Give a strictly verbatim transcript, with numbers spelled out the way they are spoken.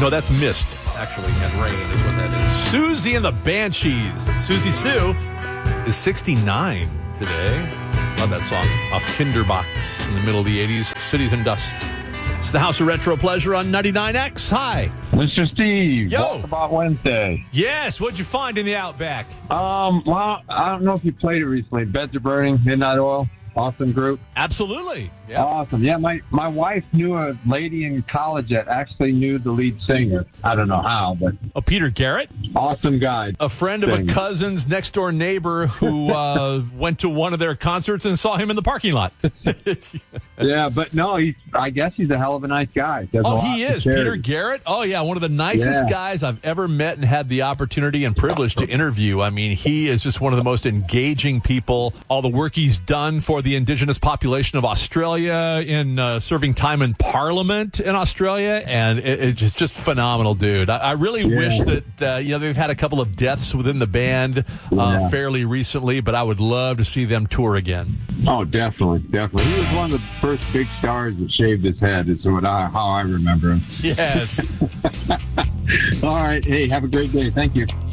No, that's mist, actually, and rain is what that is. Susie and the Banshees. Susie Sue is sixty-nine today. Love that song off Tinderbox in the middle of the eighties. Cities and Dust. It's the House of Retro Pleasure on ninety-nine X. Hi. Mister Steve. Yo. Walkabout Wednesday. Yes, what'd you find in the Outback? Um, well, I don't know if you played it recently. Beds Are Burning, Midnight Oil. Awesome group. Absolutely. Yeah. Awesome. Yeah, my, my wife knew a lady in college that actually knew the lead singer. I don't know how, but... Oh, Peter Garrett? Awesome guy. A friend of a cousin's next-door neighbor who uh, went to one of their concerts and saw him in the parking lot. Yeah, but no, he's, I guess he's a hell of a nice guy. Does Oh, a lot he for is. charity. Peter Garrett? Oh, yeah, one of the nicest Yeah. guys I've ever met and had the opportunity and privilege to interview. I mean, he is just one of the most engaging people. All the work he's done for the indigenous population of Australia in uh, serving time in Parliament in Australia, and it, it's just, just phenomenal, dude. I, I really Yeah. wish that, uh, you know, they've had a couple of deaths within the band uh, Yeah. fairly recently, but I would love to see them tour again. Oh, definitely, definitely. He was one of the first big stars that shaved his head, is what I, how I remember him. Yes. All right. Hey, have a great day. Thank you.